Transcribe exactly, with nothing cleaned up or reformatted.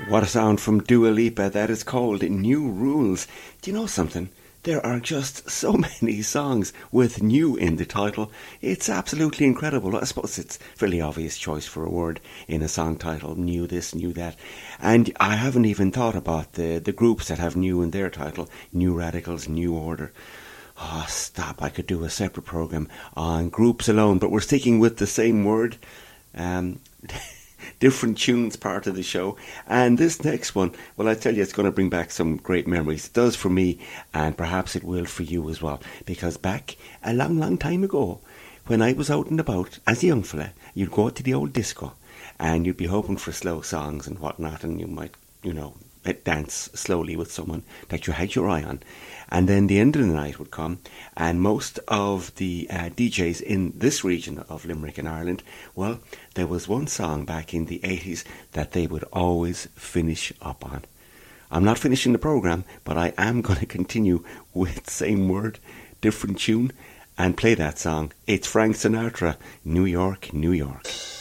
What a sound from Dua Lipa. That is called New Rules. Do you know something? There are just so many songs with new in the title. It's absolutely incredible. I suppose it's a fairly obvious choice for a word in a song title. New this, new that. And I haven't even thought about the, the groups that have new in their title. New Radicals, New Order. Oh, stop. I could do a separate program on groups alone, but we're sticking with the same word. Um... Different tunes part of the show. And this next one, well, I tell you, it's going to bring back some great memories. It does for me, and perhaps it will for you as well. Because back a long, long time ago, when I was out and about as a young fella, you'd go to the old disco, and you'd be hoping for slow songs and whatnot, and you might, you know, dance slowly with someone that you had your eye on. And then the end of the night would come, and most of the uh, D Js in this region of Limerick and Ireland, well, there was one song back in the eighties that they would always finish up on. I'm not finishing the programme, but I am going to continue with same word, different tune, and play that song. It's Frank Sinatra, New York, New York.